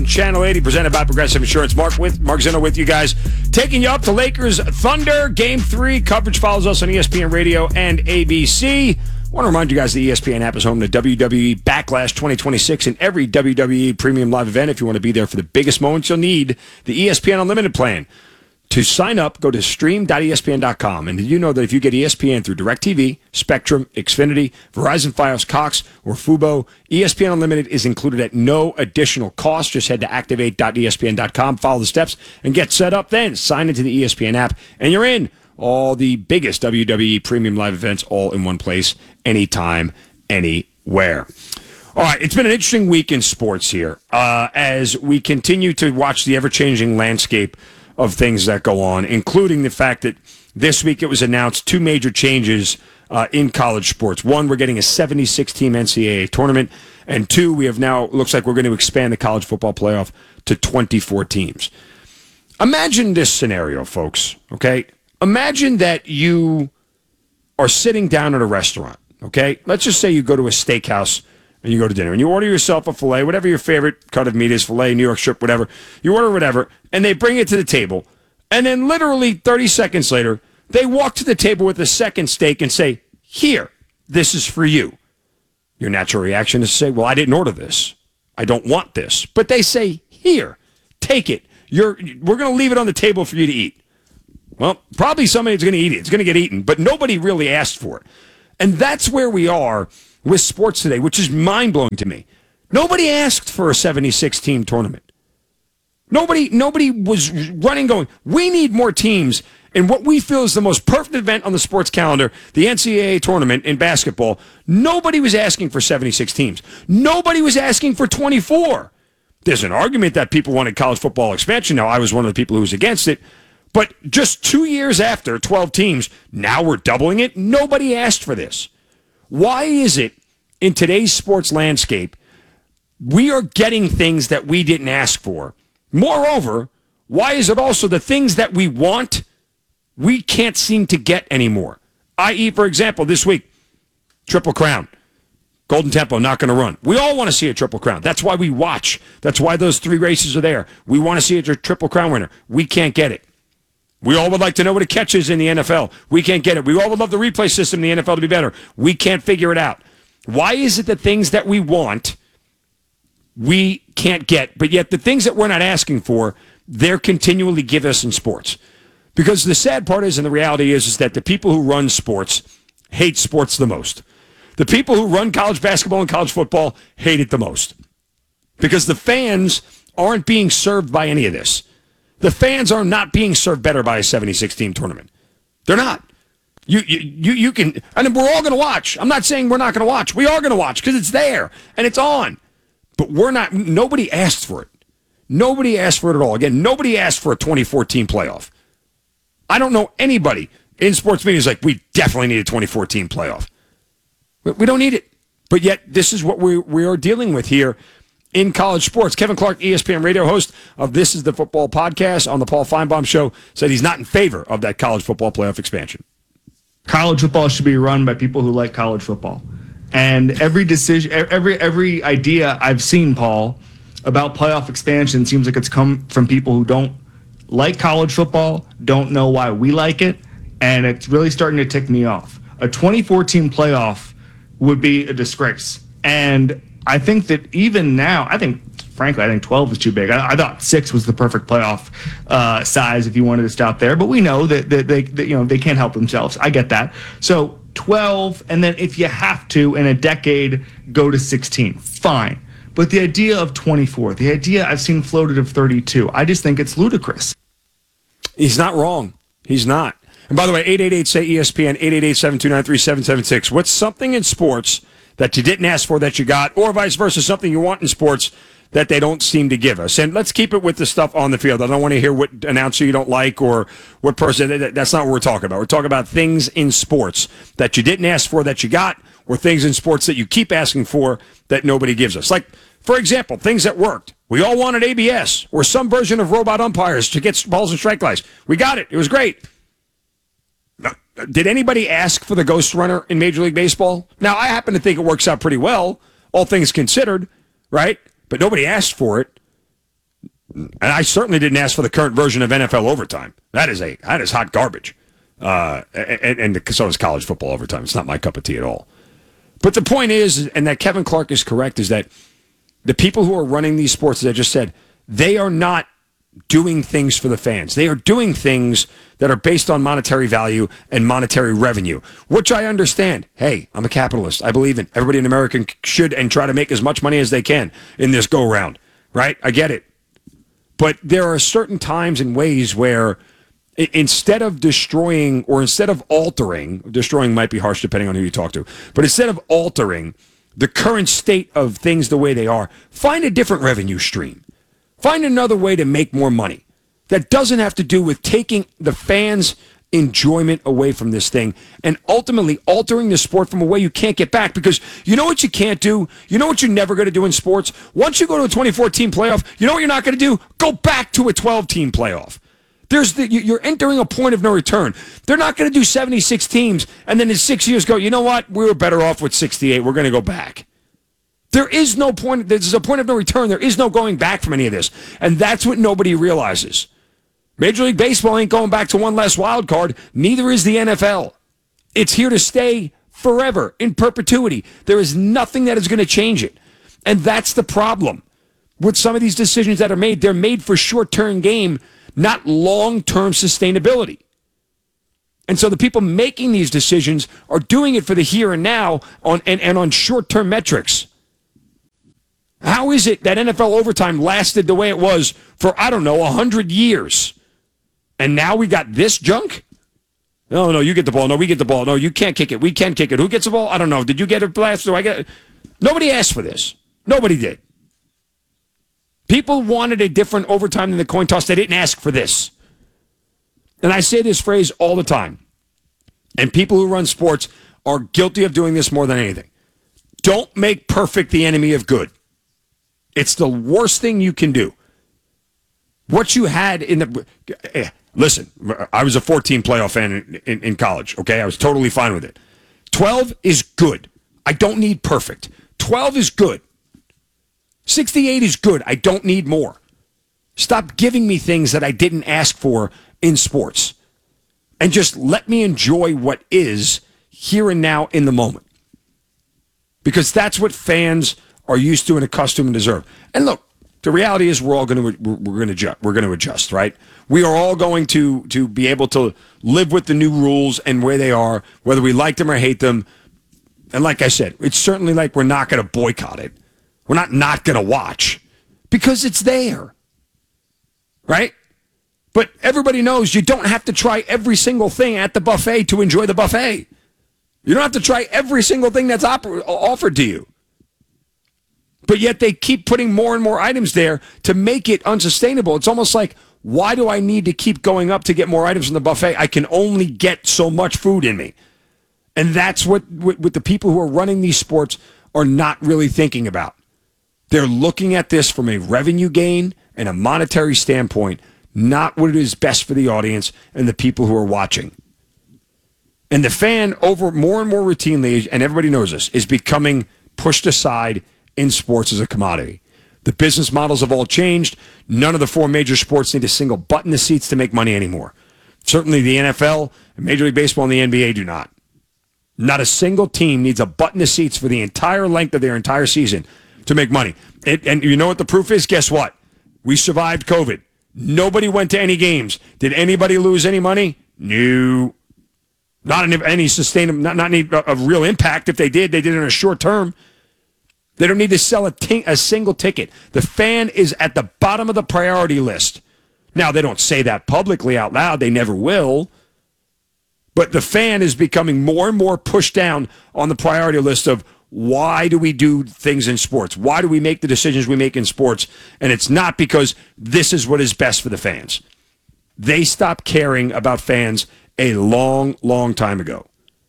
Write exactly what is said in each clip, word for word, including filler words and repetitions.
Channel eighty, presented by Progressive Insurance. Mark with Mark Zinno with you guys, taking you up to Lakers Thunder Game three. Coverage follows us on E S P N Radio and A B C. I want to remind you guys the E S P N app is home to W W E Backlash twenty twenty-six and every W W E premium live event. If you want to be there for the biggest moments, you'll need the E S P N Unlimited plan. To sign up, go to stream dot E S P N dot com. And did you know that if you get E S P N through DirecTV, Spectrum, Xfinity, Verizon Fios, Cox, or Fubo, E S P N Unlimited is included at no additional cost. Just head to activate dot E S P N dot com, follow the steps, and get set up then. Sign into the E S P N app, and you're in. All the biggest W W E premium live events all in one place, anytime, anywhere. All right, it's been an interesting week in sports here uh, as we continue to watch the ever-changing landscape of things that go on, including the fact that this week it was announced two major changes uh, in college sports. One, we're getting a seventy-six team N C double A tournament, and two, we have now, looks like we're going to expand the college football playoff to twenty-four teams. Imagine this scenario, folks, okay? Imagine that you are sitting down at a restaurant, okay? Let's just say you go to a steakhouse and you go to dinner, and you order yourself a filet, whatever your favorite cut of meat is, filet, New York strip, whatever. You order whatever, and they bring it to the table. And then literally thirty seconds later, they walk to the table with a second steak and say, here, this is for you. Your natural reaction is to say, well, I didn't order this. I don't want this. But they say, here, take it. You're, we're going to leave it on the table for you to eat. Well, probably somebody's going to eat it. It's going to get eaten, but nobody really asked for it. And that's where we are with sports today, which is mind-blowing to me. Nobody asked for a seventy-six team tournament. Nobody nobody was running going, we need more teams in what we feel is the most perfect event on the sports calendar, the N C double A tournament in basketball. Nobody was asking for seventy-six teams. Nobody was asking for twenty-four. There's an argument that people wanted college football expansion. Now, I was one of the people who was against it. But just two years after, twelve teams, now we're doubling it. Nobody asked for this. Why is it in today's sports landscape we are getting things that we didn't ask for? Moreover, why is it also the things that we want we can't seem to get anymore? that is, for example, this week, Triple Crown. Golden Tempo not going to run. We all want to see a Triple Crown. That's why we watch. That's why those three races are there. We want to see a Triple Crown winner. We can't get it. We all would like to know what a catch is in the N F L. We can't get it. We all would love the replay system in the N F L to be better. We can't figure it out. Why is it the things that we want we can't get, but yet the things that we're not asking for, they're continually give us in sports? Because the sad part is, and the reality is, is that the people who run sports hate sports the most. The people who run college basketball and college football hate it the most. Because the fans aren't being served by any of this. The fans are not being served better by a seventy-six team tournament. They're not. You you you, you can, and we're all going to watch. I'm not saying we're not going to watch. We are going to watch because it's there and it's on. But we're not. Nobody asked for it. Nobody asked for it at all. Again, nobody asked for a twenty-four team playoff. I don't know anybody in sports media who's like, we definitely need a twenty-four team playoff. We don't need it. But yet, this is what we we are dealing with here in college sports. Kevin Clark, E S P N radio host of This is the Football Podcast on the Paul Feinbaum Show, said he's not in favor of that college football playoff expansion. College football should be run by people who like college football. And every decision, every every idea I've seen, Paul, about playoff expansion seems like it's come from people who don't like college football, don't know why we like it, and it's really starting to tick me off. A twenty-four team playoff would be a disgrace. And I think that even now, I think, frankly, I think twelve is too big. I, I thought six was the perfect playoff uh, size if you wanted to stop there. But we know that, that they, that, you know, they can't help themselves. I get that. So twelve, and then if you have to, in a decade, go to sixteen. Fine. But the idea of twenty-four, the idea I've seen floated of thirty-two, I just think it's ludicrous. He's not wrong. He's not. And by the way, eight eight eight, say E S P N, eight eight eight, seven two nine, three seven seven six. What's something in sports that you didn't ask for that you got, or vice versa, something you want in sports that they don't seem to give us? And let's keep it with the stuff on the field. I don't want to hear what announcer you don't like or what person. That's not what we're talking about. We're talking about things in sports that you didn't ask for that you got, or things in sports that you keep asking for that nobody gives us. Like, for example, things that worked. We all wanted A B S or some version of robot umpires to get balls and strike lights. We got it. It was great. Did anybody ask for the ghost runner in Major League Baseball? Now, I happen to think it works out pretty well, all things considered, right? But nobody asked for it. And I certainly didn't ask for the current version of N F L overtime. That is a that is hot garbage. Uh, and, and so is college football overtime. It's not my cup of tea at all. But the point is, and that Kevin Clark is correct, is that the people who are running these sports, as I just said, they are not doing things for the fans. They are doing things that are based on monetary value and monetary revenue, which I understand. Hey, I'm a capitalist. I believe in everybody in America should and try to make as much money as they can in this go-round, right? I get it. But there are certain times and ways where instead of destroying or instead of altering, destroying might be harsh depending on who you talk to, but instead of altering the current state of things the way they are, find a different revenue stream. Find another way to make more money that doesn't have to do with taking the fans' enjoyment away from this thing and ultimately altering the sport from a way you can't get back. Because you know what you can't do? You know what you're never going to do in sports? Once you go to a twenty-four team playoff, you know what you're not going to do? Go back to a twelve team playoff. There's the, you're entering a point of no return. They're not going to do seventy-six teams and then in six years go, you know what? We were better off with sixty-eight. We're going to go back. There is no point. There's a point of no return. There is no going back from any of this. And that's what nobody realizes. Major League Baseball ain't going back to one less wild card. Neither is the N F L. It's here to stay forever, in perpetuity. There is nothing that is going to change it. And that's the problem with some of these decisions that are made. They're made for short-term game, not long-term sustainability. And so the people making these decisions are doing it for the here and now on and, and on short-term metrics. How is it that N F L overtime lasted the way it was for, I don't know, one hundred years? And now we got this junk? No, no, you get the ball. No, we get the ball. No, you can't kick it. We can kick it. Who gets the ball? I don't know. Did you get it blast? Do I get it? Nobody asked for this. Nobody did. People wanted a different overtime than the coin toss. They didn't ask for this. And I say this phrase all the time. And people who run sports are guilty of doing this more than anything. Don't make perfect the enemy of good. It's the worst thing you can do. What you had in the... Eh, listen, I was a fourteen playoff fan in, in, in college, okay? I was totally fine with it. twelve is good. I don't need perfect. twelve is good. sixty-eight is good. I don't need more. Stop giving me things that I didn't ask for in sports. And just let me enjoy what is here and now in the moment. Because that's what fans are used to and accustomed and deserve. And look, the reality is we're all going to we're, we're going to adjust, we're going to adjust, right? We are all going to to be able to live with the new rules and where they are, whether we like them or hate them. And like I said, it's certainly like we're not going to boycott it. We're not not going to watch because it's there, right? But everybody knows you don't have to try every single thing at the buffet to enjoy the buffet. You don't have to try every single thing that's op- offered to you. But yet they keep putting more and more items there to make it unsustainable. It's almost like, why do I need to keep going up to get more items in the buffet? I can only get so much food in me. And that's what, what, what the people who are running these sports are not really thinking about. They're looking at this from a revenue gain and a monetary standpoint, not what is best for the audience and the people who are watching. And the fan, over more and more routinely, and everybody knows this, is becoming pushed aside in sports as a commodity. The business models have all changed. None of the four major sports need a single butt in the seats to make money anymore. Certainly the N F L, Major League Baseball, and the N B A do not. Not a single team needs a butt in the seats for the entire length of their entire season to make money. It, and you know what the proof is? Guess what? We survived COVID. Nobody went to any games. Did anybody lose any money? No. Not any, any sustainable, not, not any a real impact. If they did, they did it in a short term. They don't need to sell a, t- a single ticket. The fan is at the bottom of the priority list. Now, they don't say that publicly out loud. They never will. But the fan is becoming more and more pushed down on the priority list of why do we do things in sports? Why do we make the decisions we make in sports? And it's not because this is what is best for the fans. They stopped caring about fans a long, long time ago.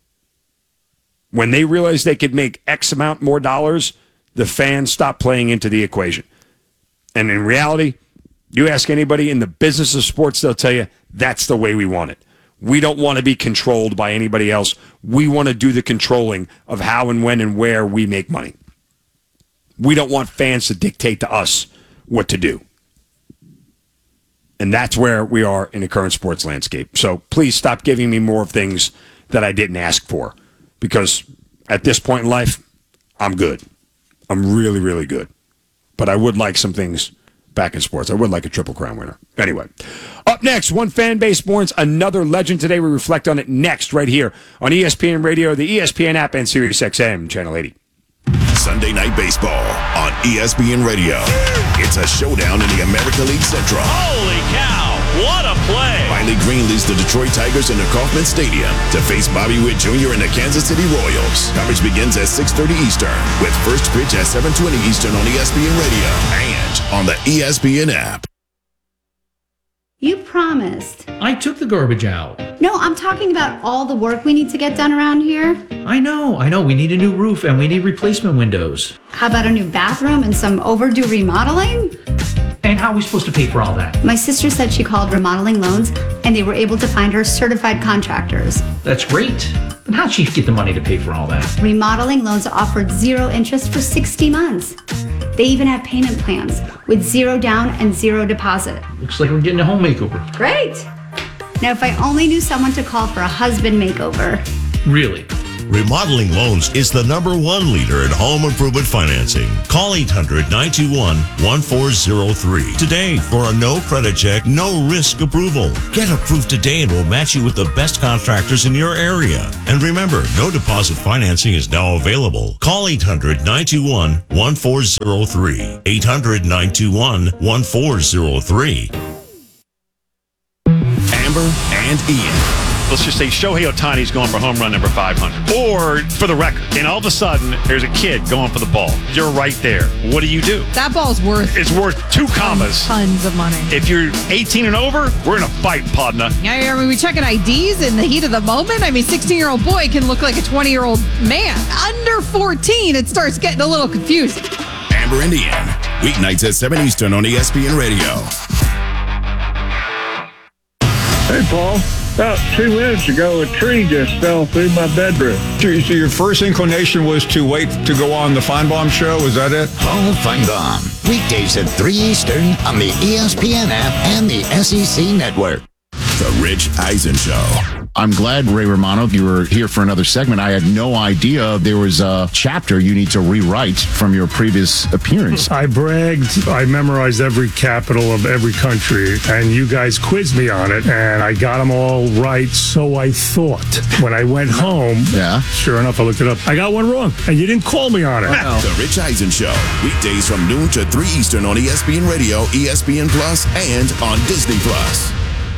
When they realized they could make X amount more dollars, the fans stopped playing into the equation. And in reality, you ask anybody in the business of sports, they'll tell you that's the way we want it. We don't want to be controlled by anybody else. We want to do the controlling of how and when and where we make money. We don't want fans to dictate to us what to do. And that's where we are in the current sports landscape. So please stop giving me more of things that I didn't ask for. Because at this point in life, I'm good. I'm really, really good. But I would like some things back in sports. I would like a Triple Crown winner. Anyway, up next, one fan base mourns another legend today. We reflect on it next right here on E S P N Radio, the E S P N app, and Sirius X M, Channel eighty. Sunday Night Baseball on E S P N Radio. It's a showdown in the American League Central. Holy cow, what a play. Riley Green leads the Detroit Tigers into Kauffman Stadium to face Bobby Witt Junior and the Kansas City Royals. Coverage begins at six thirty Eastern with first pitch at seven twenty Eastern on E S P N Radio and on the E S P N app. You promised. I took the garbage out. No, I'm talking about all the work we need to get done around here. I know, I know. We need a new roof and we need replacement windows. How about a new bathroom and some overdue remodeling? And how are we supposed to pay for all that? My sister said she called Remodeling Loans and they were able to find her certified contractors. That's great. But how'd she get the money to pay for all that? Remodeling Loans offered zero interest for sixty months. They even have payment plans with zero down and zero deposit. Looks like we're getting a home makeover. Great. Now, if I only knew someone to call for a husband makeover. Really? Remodeling Loans is the number one leader in home improvement financing. Call eight hundred, nine two one, one four zero three today for a no credit check, no risk approval. Get approved today and we'll match you with the best contractors in your area. And remember, no deposit financing is now available. Call eight hundred, nine two one, one four zero three. eight hundred, nine two one, one four zero three. Amber and Ian. Let's just say Shohei Ohtani's going for home run number five hundred. Or, for the record, and all of a sudden, there's a kid going for the ball. You're right there. What do you do? That ball's worth... It's worth two commas. Tons of money. If you're eighteen and over, we're in a fight, partner. I mean, we checking I Ds in the heat of the moment. I mean, sixteen-year-old boy can look like a twenty-year-old man. Under fourteen, it starts getting a little confusing. Amber and Ian. Weeknights at seven Eastern on E S P N Radio. Hey, Paul. About two minutes ago, a tree just fell through my bedroom. So your first inclination was to wait to go on the Feinbaum show? Was that it? Paul Feinbaum. Weekdays at three Eastern on the E S P N app and the S E C network. The Rich Eisen Show. I'm glad, Ray Romano, you were here for another segment. I had no idea there was a chapter you need to rewrite from your previous appearance. I bragged. I memorized every capital of every country, and you guys quizzed me on it, and I got them all right, so I thought. When I went home, yeah, sure enough, I looked it up. I got one wrong, and you didn't call me on it. Oh. The Rich Eisen Show. Weekdays from noon to three Eastern on E S P N Radio, E S P N Plus, and on Disney Plus.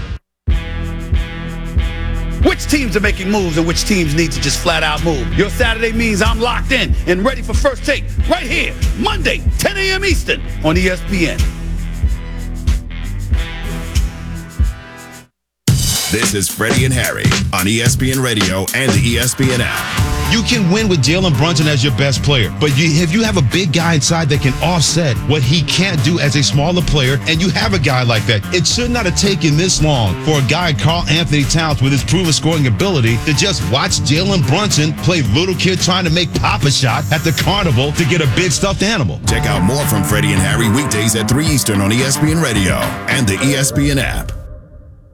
Which teams are making moves and which teams need to just flat out move? Your Saturday means I'm locked in and ready for First Take right here, Monday, ten a.m. Eastern on E S P N. This is Freddie and Harry on E S P N Radio and the E S P N app. You can win with Jalen Brunson as your best player, but you, if you have a big guy inside that can offset what he can't do as a smaller player, and you have a guy like that, it should not have taken this long for a guy, Karl Anthony Towns, with his proven scoring ability, to just watch Jalen Brunson play little kid trying to make Papa Shot at the carnival to get a big stuffed animal. Check out more from Freddie and Harry weekdays at three Eastern on E S P N Radio and the E S P N app.